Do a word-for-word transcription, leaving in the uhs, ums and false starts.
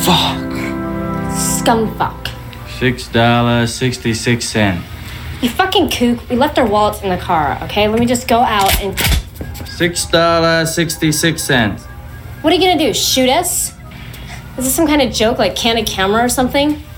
Fuck. Scumfuck. Six dollars, sixty-six cents. You fucking kook. We left our wallets in the car, okay? Let me just go out and... Six dollars, sixty-six cents. What are you gonna do, shoot us? Is this some kind of joke, like candid camera or something?